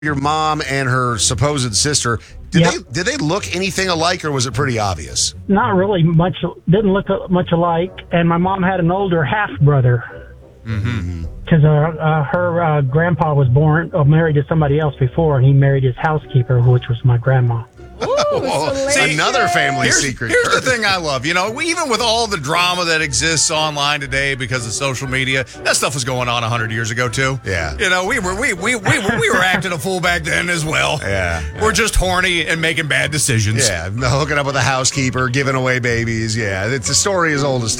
your mom and her supposed sister, did they look anything alike, or was it pretty obvious? Not really much. Didn't look much alike. And my mom had an older half brother. Because her grandpa was married to somebody else before, and he married his housekeeper, which was my grandma. Another family secret. Here's the thing I love. Even with all the drama that exists online today because of social media, that stuff was going on 100 years ago too. Yeah. We were acting a fool back then as well. Yeah. We're just horny and making bad decisions. Yeah, hooking up with a housekeeper, giving away babies. Yeah, it's a story as old as